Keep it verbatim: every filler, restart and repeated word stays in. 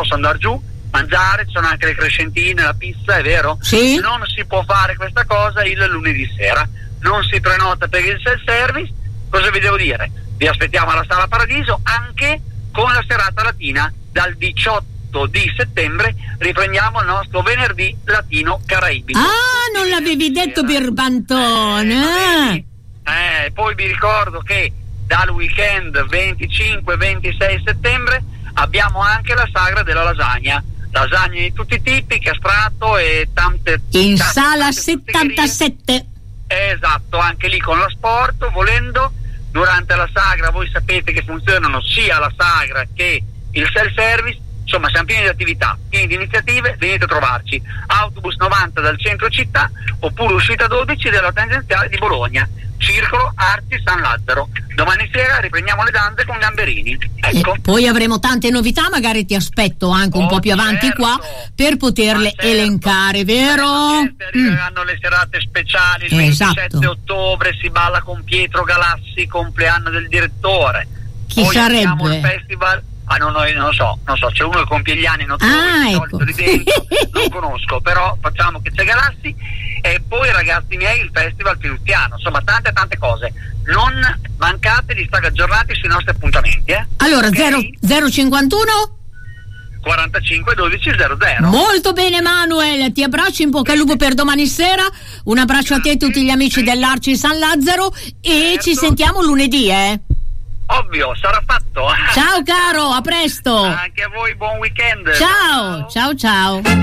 posso andare giù, mangiare, ci sono anche le crescentine, la pizza, è vero? Sì. Non si può fare questa cosa il lunedì sera, non si prenota per il self-service. Cosa vi devo dire? Vi aspettiamo alla Sala Paradiso anche con la serata latina. Dal diciotto di settembre riprendiamo il nostro venerdì latino caraibico. Ah, non l'avevi detto Birbantone. Eh, eh, poi vi ricordo che dal weekend venticinque ventisei settembre abbiamo anche la sagra della lasagna. Lasagne di tutti i tipi, castrato e tante. In tante, sala tante settantasette. Esatto, anche lì con l'asporto, volendo. Durante la sagra voi sapete che funzionano sia la sagra che il self-service, insomma siamo pieni di attività, pieni di iniziative, venite a trovarci. Autobus novanta dal centro città oppure uscita dodici della tangenziale di Bologna, circolo Arci San Lazzaro. Domani sera riprendiamo le danze con Gamberini. Ecco. E poi avremo tante novità, magari ti aspetto anche un Oh, po' più avanti certo. qua per poterle certo. elencare, vero? Certo, arriveranno mm. le serate speciali, il esatto. ventisette ottobre si balla con Pietro Galassi, compleanno del direttore. Chi Poi abbiamo sarebbe? il festival. Ah no, noi non lo so, non so, c'è uno che compie gli anni, non so, ah, di ecco. solito lì dentro, non conosco, però facciamo che c'è Galassi. E poi ragazzi miei, il festival Piluzziano, insomma tante tante cose. Non mancate di stare aggiornati sui nostri appuntamenti, eh? Allora, Okay? zero cinquantuno quarantacinque dodici zero zero. Molto bene Manuel, ti abbraccio, in bocca al lupo per domani sera, un abbraccio a te e tutti gli amici dell'Arci San Lazzaro e certo. ci sentiamo lunedì, eh? Ovvio, sarà fatto. Ciao caro, a presto. Anche a voi buon weekend. Ciao, ciao, ciao.